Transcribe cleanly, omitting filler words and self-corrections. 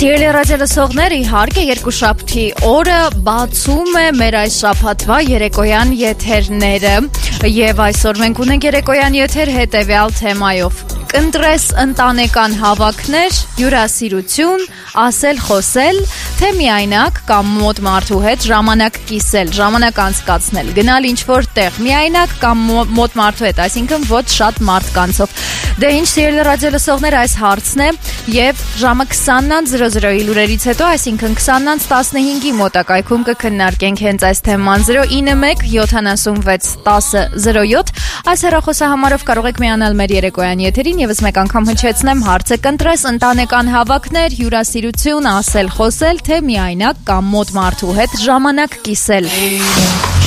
Սիրելի ռադիոլսողներ, իհարկե երկուշաբթի օրը բացում է մեր այս շաբաթվա երեկոյան եթերները եւ այսօր մենք ունենք երեկոյան եթեր հետեւյալ թեմայով. Կընտրես ընտանեկան հավաքներ, հյուրասիրություն, ասել խոսել, թե միայնակ կամ մոտ մարդու հետ ժամանակ կիսել, ժամանակ անցկացնել, գնալ ինչ-որ տեղ, միայնակ կամ մոտ մարդու հետ, այսինքն ոչ շատ մարդկանցով։ Դե ինչ, սիրելի ռադիոլսողներ, այս հարցն է եւ ժամը 20:00-ի լուրերից հետո, այսինքն 20:15-ի մոտակայքում կքննարկենք հենց այս թեման 091 76 10 07 այս հեռախոսահամարով կարող եք միանալ մեր երեկոյան եթերին եւս մեկ անգամ հնչեցնեմ հարցը կընտրես ընտանեկան հավաքներ, հյուրասիրություն, ասել խոսել, թե միայնակ կամ մոտ մարդու հետ ժամանակ կիսել։